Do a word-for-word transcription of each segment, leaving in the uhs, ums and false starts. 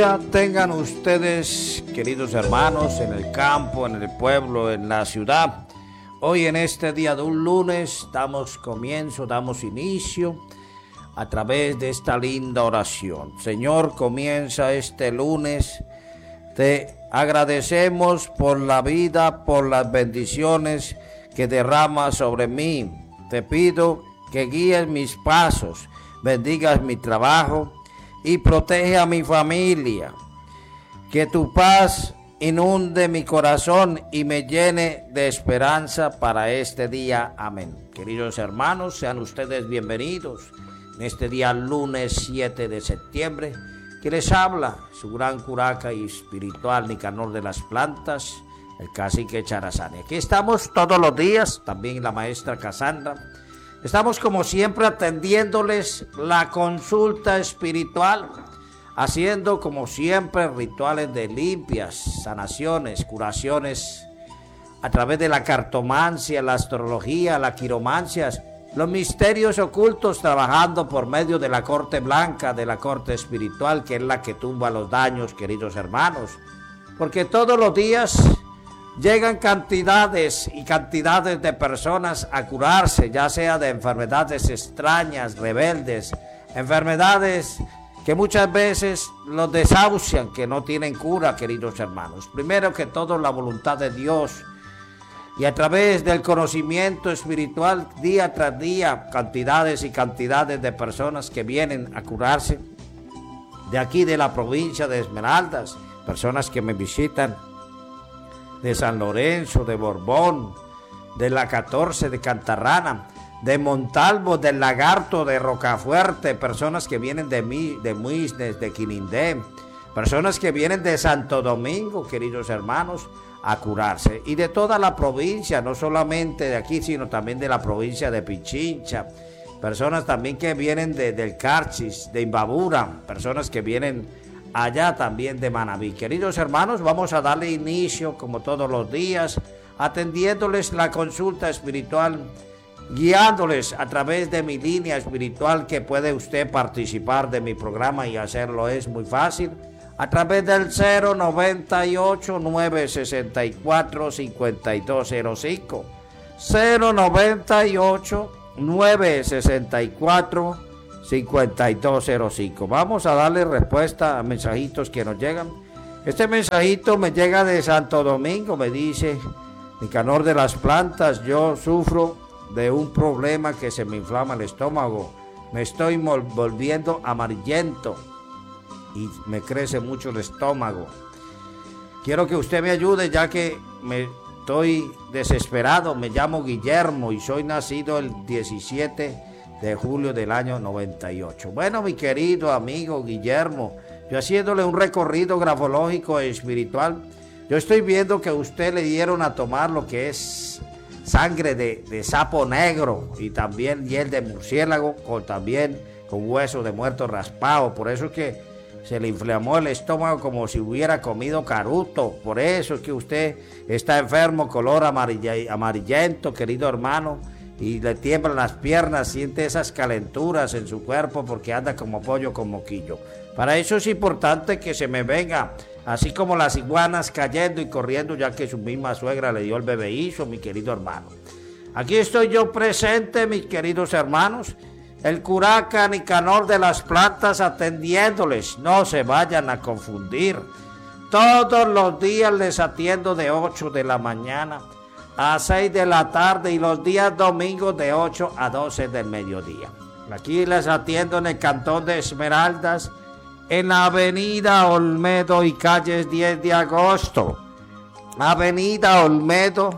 Tengan ustedes, queridos hermanos, en el campo, en el pueblo, en la ciudad. Hoy en este día de un lunes damos comienzo, damos inicio a través de esta linda oración. Señor, comienza este lunes. Te agradecemos por la vida, por las bendiciones que derramas sobre mí. Te pido que guíes mis pasos, bendigas mi trabajo y protege a mi familia. Que tu paz inunde mi corazón y me llene de esperanza para este día. Amén. Queridos hermanos, sean ustedes bienvenidos en este día lunes siete de septiembre, que les habla su gran curaca y espiritual Nicanor de las Plantas, el cacique Charazani. Aquí estamos todos los días, también la maestra Casandra. Estamos como siempre atendiéndoles la consulta espiritual, haciendo como siempre rituales de limpias, sanaciones, curaciones, a través de la cartomancia, la astrología, la quiromancia, los misterios ocultos, trabajando por medio de la corte blanca, de la corte espiritual, que es la que tumba los daños, queridos hermanos, porque todos los días llegan cantidades y cantidades de personas a curarse, ya sea de enfermedades extrañas, rebeldes, enfermedades que muchas veces los desahucian, que no tienen cura, queridos hermanos. Primero que todo, la voluntad de Dios, y a través del conocimiento espiritual, día tras día, cantidades y cantidades de personas que vienen a curarse de aquí de la provincia de Esmeraldas, personas que me visitan de San Lorenzo, de Borbón, de la catorce, de Cantarrana, de Montalvo, del Lagarto, de Rocafuerte, personas que vienen de, Mi, de Muisnes, de Quinindé, personas que vienen de Santo Domingo, queridos hermanos, a curarse, y de toda la provincia, no solamente de aquí, sino también de la provincia de Pichincha, personas también que vienen de, del Carchis, de Imbabura, personas que vienen allá también de Manabí. Queridos hermanos, vamos a darle inicio, como todos los días, atendiéndoles la consulta espiritual, guiándoles a través de mi línea espiritual, que puede usted participar de mi programa y hacerlo es muy fácil, a través del cero noventa y ocho, nueve sesenta y cuatro, cincuenta y dos cero cinco, cero noventa y ocho, nueve sesenta y cuatro, cincuenta y dos cero cinco. Vamos a darle respuesta a mensajitos que nos llegan. Este mensajito me llega de Santo Domingo, me dice: Nicanor de las Plantas, yo sufro de un problema que se me inflama el estómago, me estoy volviendo amarillento y me crece mucho el estómago. Quiero que usted me ayude, ya que me estoy desesperado. Me llamo Guillermo y soy nacido el diecisiete de julio del año noventa y ocho. Bueno, mi querido amigo Guillermo, yo haciéndole un recorrido grafológico e espiritual, yo estoy viendo que a usted le dieron a tomar lo que es sangre de, de sapo negro y también hiel de murciélago, con también con hueso de muerto raspado. Por eso es que se le inflamó el estómago como si hubiera comido caruto. Por eso es que usted está enfermo, color amarillento, querido hermano, y le tiemblan las piernas, siente esas calenturas en su cuerpo porque anda como pollo con moquillo. Para eso es importante que se me venga, así como las iguanas cayendo y corriendo, ya que su misma suegra le dio el bebeízo, mi querido hermano. Aquí estoy yo presente, mis queridos hermanos, el curaca Nicanor de las Plantas, atendiéndoles. No se vayan a confundir. Todos los días les atiendo de ocho de la mañana a seis de la tarde y los días domingos de ocho a doce del mediodía. Aquí les atiendo en el cantón de Esmeraldas, en la avenida Olmedo y calles diez de agosto. Avenida Olmedo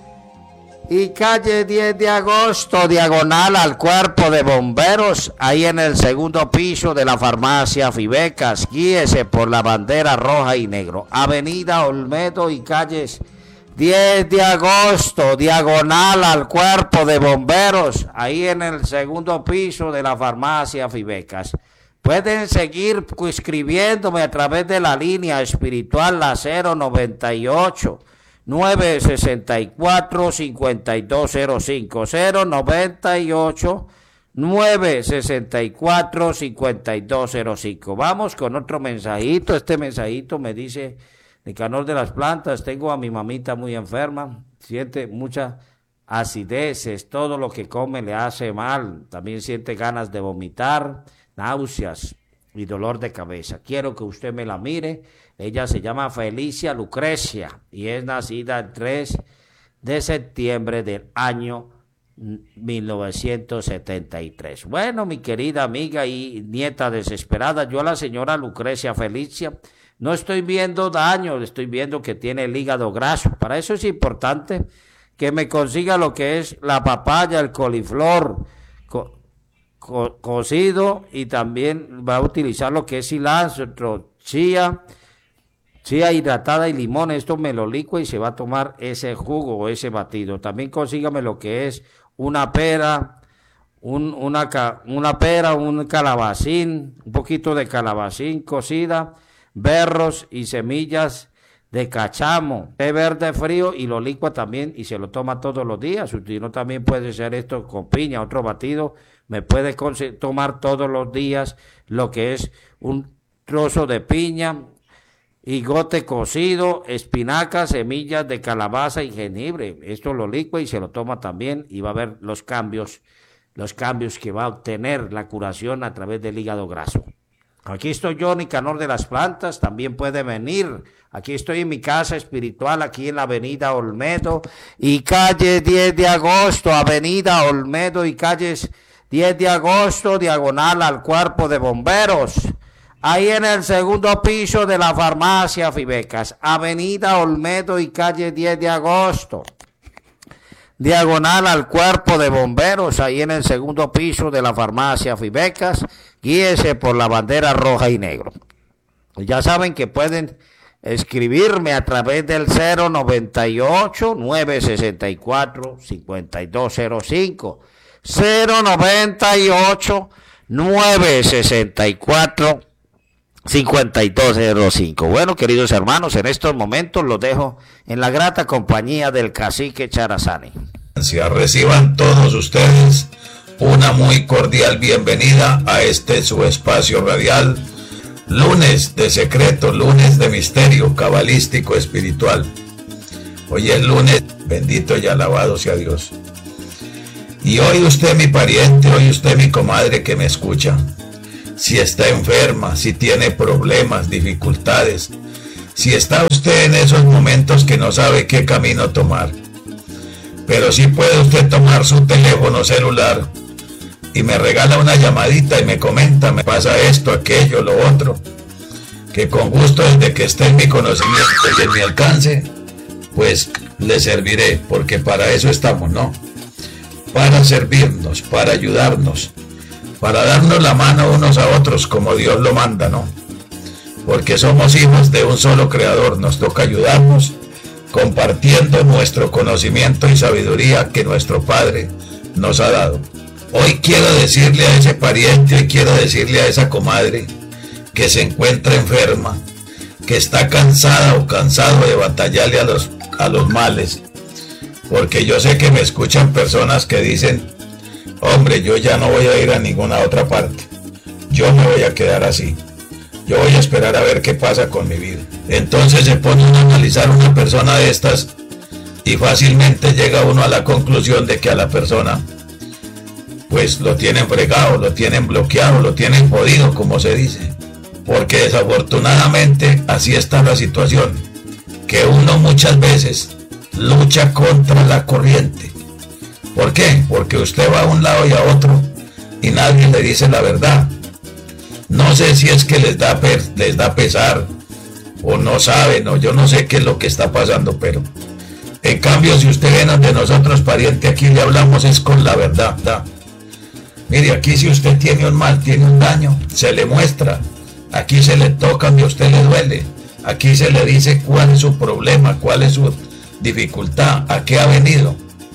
y calle diez de agosto, diagonal al cuerpo de bomberos, ahí en el segundo piso de la farmacia Fibecas. Guíese por la bandera roja y negro. Avenida Olmedo y calles diez de agosto, diagonal al cuerpo de bomberos, ahí en el segundo piso de la farmacia Fibecas. Pueden seguir escribiéndome a través de la línea espiritual, la cero noventa y ocho, nueve sesenta y cuatro, cincuenta y dos cero cinco, cero noventa y ocho, nueve seis cuatro, cinco dos cero cinco. Vamos con otro mensajito. Este mensajito me dice: Nicanor de las Plantas, tengo a mi mamita muy enferma, siente muchas acideces, todo lo que come le hace mal, también siente ganas de vomitar, náuseas y dolor de cabeza. Quiero que usted me la mire. Ella se llama Felicia Lucrecia y es nacida el tres de septiembre del año mil novecientos setenta y tres. Bueno, mi querida amiga y nieta desesperada, yo a la señora Lucrecia Felicia no estoy viendo daño, estoy viendo que tiene el hígado graso. Para eso es importante que me consiga lo que es la papaya, el coliflor co co cocido, y también va a utilizar lo que es cilantro, chía, chía hidratada y limón. Esto me lo licua y se va a tomar ese jugo o ese batido. También consígame lo que es una pera, un, una, una pera, un calabacín, un poquito de calabacín cocida, berros y semillas de cachamo, té verde frío, y lo licua también y se lo toma todos los días. Usted no también puede hacer esto con piña, otro batido. Me puede tomar todos los días lo que es un trozo de piña, higote cocido, espinacas, semillas de calabaza y jengibre. Esto lo licua y se lo toma también, y va a ver los cambios, los cambios que va a obtener la curación a través del hígado graso. Aquí estoy yo, Nicanor de las Plantas, también puede venir. Aquí estoy en mi casa espiritual, aquí en la avenida Olmedo y calle diez de agosto, avenida Olmedo y calles diez de agosto, diagonal al cuerpo de bomberos. Ahí en el segundo piso de la farmacia Fibecas, avenida Olmedo y calle diez de agosto. Diagonal al cuerpo de bomberos, ahí en el segundo piso de la farmacia Fibecas. Guíese por la bandera roja y negro. Ya saben que pueden escribirme a través del cero noventa y ocho, nueve sesenta y cuatro, cincuenta y dos cero cinco. cero noventa y ocho, nueve sesenta y cuatro, cincuenta y dos cero cinco. Bueno, queridos hermanos, en estos momentos los dejo en la grata compañía del cacique Charazani. Reciban todos ustedes una muy cordial bienvenida a este su espacio radial, lunes de secreto, lunes de misterio cabalístico espiritual. Hoy es lunes, bendito y alabado sea Dios. Y hoy usted, mi pariente, hoy usted, mi comadre que me escucha, si está enferma, si tiene problemas, dificultades, si está usted en esos momentos que no sabe qué camino tomar, pero sí puede usted tomar su teléfono celular y me regala una llamadita y me comenta, me pasa esto, aquello, lo otro, que con gusto, desde que esté en mi conocimiento y en mi alcance, pues le serviré, porque para eso estamos, ¿no? Para servirnos, para ayudarnos, para darnos la mano unos a otros como Dios lo manda, ¿no? Porque somos hijos de un solo creador, nos toca ayudarnos compartiendo nuestro conocimiento y sabiduría que nuestro Padre nos ha dado. Hoy quiero decirle a ese pariente, hoy quiero decirle a esa comadre que se encuentra enferma, que está cansada o cansado de batallarle a los, a los males, porque yo sé que me escuchan personas que dicen: hombre, yo ya no voy a ir a ninguna otra parte, yo me voy a quedar así, yo voy a esperar a ver qué pasa con mi vida. Entonces se pone uno a analizar una persona de estas y fácilmente llega uno a la conclusión de que a la persona pues lo tienen fregado, lo tienen bloqueado, lo tienen jodido, como se dice, porque desafortunadamente así está la situación, que uno muchas veces lucha contra la corriente. ¿Por qué? Porque usted va a un lado y a otro y nadie le dice la verdad. No sé si es que les da, les da pesar o no saben, o yo no sé qué es lo que está pasando, pero en cambio si usted viene de nosotros, pariente, aquí le hablamos es con la verdad. ¿Da? Mire, aquí si usted tiene un mal, tiene un daño, se le muestra, aquí se le toca donde a usted le duele, aquí se le dice cuál es su problema, cuál es su dificultad, a qué ha venido.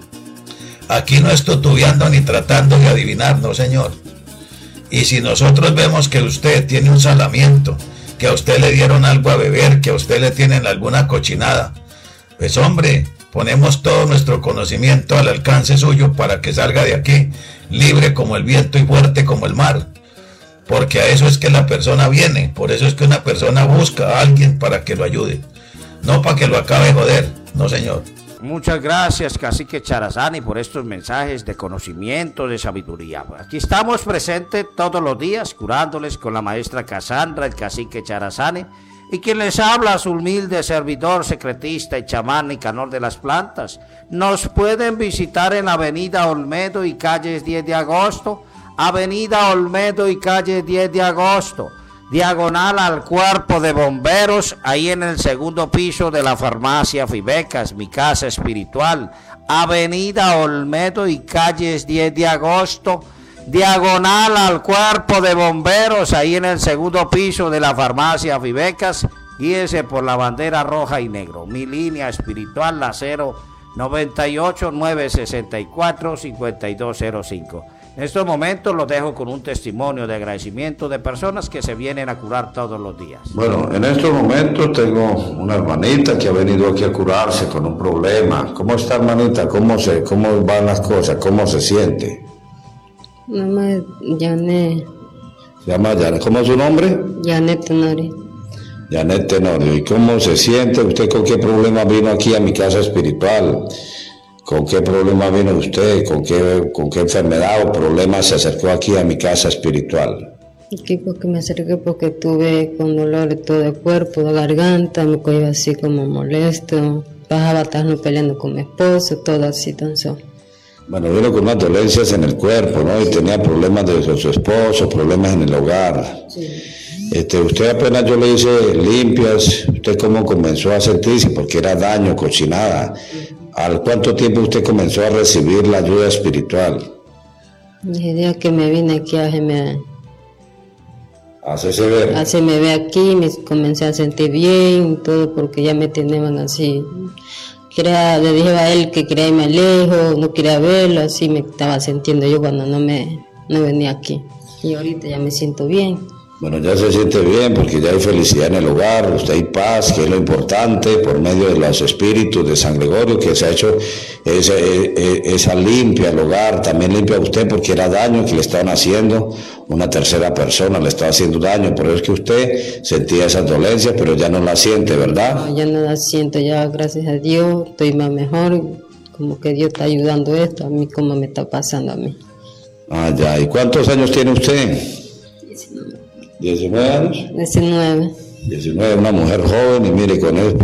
Aquí no estoy tuteando ni tratando de adivinar, no señor. Y si nosotros vemos que usted tiene un salamiento, que a usted le dieron algo a beber, que a usted le tienen alguna cochinada, pues hombre, Ponemos todo nuestro conocimiento al alcance suyo para que salga de aquí libre como el viento y fuerte como el mar. Porque a eso es que la persona viene, por eso es que una persona busca a alguien para que lo ayude, no para que lo acabe de joder, no señor. Muchas gracias, Cacique Charazani, por estos mensajes de conocimiento, de sabiduría. Aquí estamos presentes todos los días, curándoles con la maestra Casandra, el Cacique Charazani, y quien les habla, su humilde servidor, secretista y chamán Nicanor de las Plantas. Nos pueden visitar en la avenida Olmedo y calles diez de agosto, avenida Olmedo y calle diez de agosto, diagonal al cuerpo de bomberos, ahí en el segundo piso de la farmacia Fibecas, mi casa espiritual, avenida Olmedo y calles diez de agosto, diagonal al cuerpo de bomberos, ahí en el segundo piso de la farmacia Fibecas. Guíese por la bandera roja y negro. Mi línea espiritual, la cero noventa y ocho, nueve sesenta y cuatro, cincuenta y dos cero cinco. En estos momentos los dejo con un testimonio de agradecimiento de personas que se vienen a curar todos los días. Bueno, en estos momentos tengo una hermanita que ha venido aquí a curarse con un problema. ¿Cómo está, hermanita? ¿Cómo se, cómo van las cosas? ¿Cómo se siente? Mamá, Janet. Se llama Janet. ¿Cómo es su nombre? Janet Tenorio. Janet Tenorio. ¿Y cómo se siente? ¿Usted con qué problema vino aquí a mi casa espiritual? ¿Con qué problema vino usted? ¿Con qué, con qué enfermedad o problema se acercó aquí a mi casa espiritual? Aquí porque me acerqué porque tuve con dolor de todo el cuerpo, de garganta, me cogía así como molesto, bajaba estando peleando con mi esposo, todo así tan solo. Bueno, vino con unas dolencias en el cuerpo, ¿no? Y tenía problemas de su, su esposo, problemas en el hogar. Sí. Este, usted apenas yo le hice limpias, ¿usted cómo comenzó a sentirse? Porque era daño, cochinada. ¿Al cuánto tiempo usted comenzó a recibir la ayuda espiritual? El día que me vine aquí a hacerme, Hacese ver. a hacerme ver aquí, me comencé a sentir bien, todo porque ya me tenían así. Quería, le dije a él que quería irme lejos, no quería verlo, así me estaba sintiendo yo cuando no me no venía aquí. Y ahorita ya me siento bien. Bueno, ya se siente bien porque ya hay felicidad en el hogar, usted hay paz, que es lo importante, por medio de los espíritus de San Gregorio, que se ha hecho esa, esa limpia al hogar, también limpia a usted porque era daño que le estaban haciendo, una tercera persona le estaba haciendo daño, por eso es que usted sentía esas dolencias, pero ya no las siente, ¿verdad? No, ya no la siento, ya gracias a Dios estoy más mejor, como que Dios está ayudando esto, a mí como me está pasando a mí. Ah, ya, ¿y cuántos años tiene usted? diecinueve años. diecinueve. diecinueve, una mujer joven y mire con él.